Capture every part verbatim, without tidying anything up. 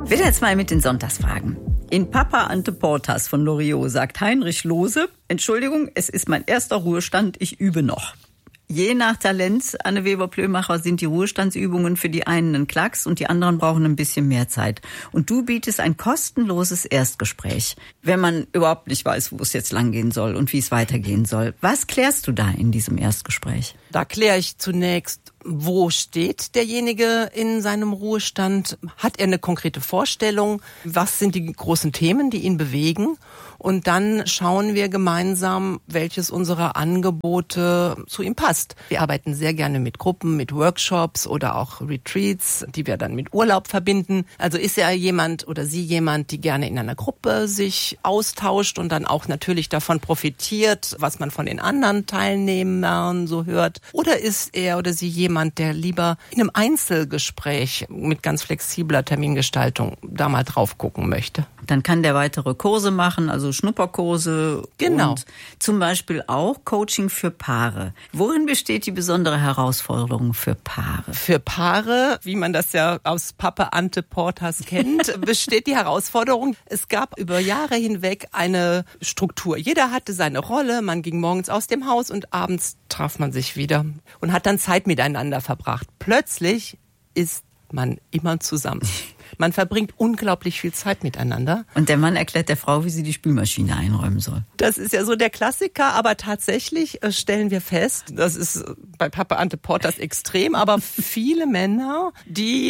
Wir jetzt mal mit den Sonntagsfragen. In Papa Ante Portas von Loriot sagt Heinrich Lohse: Entschuldigung, es ist mein erster Ruhestand, ich übe noch. Je nach Talent, Anne Weber-Plömacher, sind die Ruhestandsübungen für die einen ein Klacks und die anderen brauchen ein bisschen mehr Zeit. Und du bietest ein kostenloses Erstgespräch, wenn man überhaupt nicht weiß, wo es jetzt langgehen soll und wie es weitergehen soll. Was klärst du da in diesem Erstgespräch? Da kläre ich zunächst, wo steht derjenige in seinem Ruhestand? Hat er eine konkrete Vorstellung? Was sind die großen Themen, die ihn bewegen? Und dann schauen wir gemeinsam, welches unserer Angebote zu ihm passt. Wir arbeiten sehr gerne mit Gruppen, mit Workshops oder auch Retreats, die wir dann mit Urlaub verbinden. Also ist er jemand oder sie jemand, die gerne in einer Gruppe sich austauscht und dann auch natürlich davon profitiert, was man von den anderen Teilnehmern so hört? Oder ist er oder sie jemand, der lieber in einem Einzelgespräch mit ganz flexibler Termingestaltung da mal drauf gucken möchte? Dann kann der weitere Kurse machen, also Schnupperkurse. Genau. Und zum Beispiel auch Coaching für Paare. Worin besteht die besondere Herausforderung für Paare? Für Paare, wie man das ja aus Papa Ante Portas kennt, besteht die Herausforderung. Es gab über Jahre hinweg eine Struktur. Jeder hatte seine Rolle. Man ging morgens aus dem Haus und abends traf man sich wieder und hat dann Zeit miteinander verbracht. Plötzlich ist man immer zusammen. Man verbringt unglaublich viel Zeit miteinander. Und der Mann erklärt der Frau, wie sie die Spülmaschine einräumen soll. Das ist ja so der Klassiker, aber tatsächlich stellen wir fest, das ist bei Papa Ante Portas extrem, aber viele Männer, die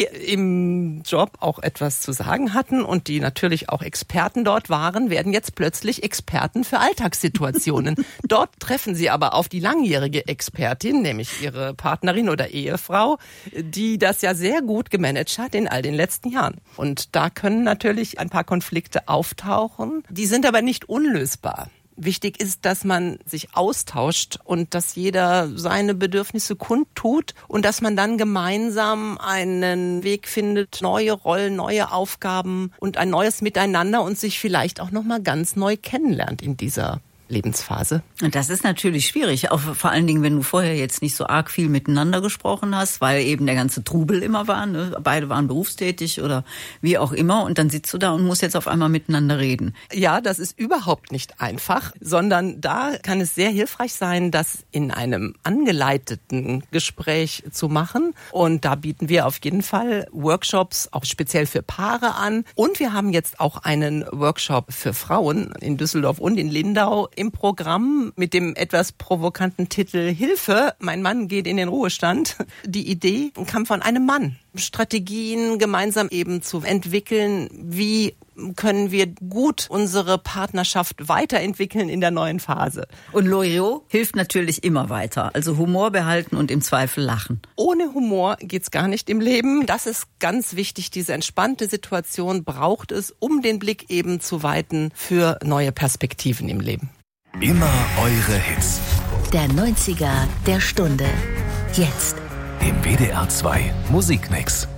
im Job auch etwas zu sagen hatten und die natürlich auch Experten dort waren, werden jetzt plötzlich Experten für Alltagssituationen. Dort treffen sie aber auf die langjährige Expertin, nämlich ihre Partnerin oder Ehefrau, die das ja sehr gut gemanagt hat in all den letzten Jahren. Und da können natürlich ein paar Konflikte auftauchen. Die sind aber nicht unlösbar. Wichtig ist, dass man sich austauscht und dass jeder seine Bedürfnisse kundtut und dass man dann gemeinsam einen Weg findet, neue Rollen, neue Aufgaben und ein neues Miteinander und sich vielleicht auch nochmal ganz neu kennenlernt in dieser Lebensphase. Und das ist natürlich schwierig, auch vor allen Dingen, wenn du vorher jetzt nicht so arg viel miteinander gesprochen hast, weil eben der ganze Trubel immer war, ne? Beide waren berufstätig oder wie auch immer und dann sitzt du da und musst jetzt auf einmal miteinander reden. Ja, das ist überhaupt nicht einfach, sondern da kann es sehr hilfreich sein, das in einem angeleiteten Gespräch zu machen und da bieten wir auf jeden Fall Workshops auch speziell für Paare an und wir haben jetzt auch einen Workshop für Frauen in Düsseldorf und in Lindau im Programm mit dem etwas provokanten Titel Hilfe, mein Mann geht in den Ruhestand. Die Idee kam von einem Mann. Strategien gemeinsam eben zu entwickeln, wie können wir gut unsere Partnerschaft weiterentwickeln in der neuen Phase. Und Loriot hilft natürlich immer weiter, also Humor behalten und im Zweifel lachen. Ohne Humor geht's gar nicht im Leben. Das ist ganz wichtig. Diese entspannte Situation braucht es, um den Blick eben zu weiten für neue Perspektiven im Leben. Immer eure Hits. Der neunziger der Stunde. Jetzt. Im W D R zwei Musikmix.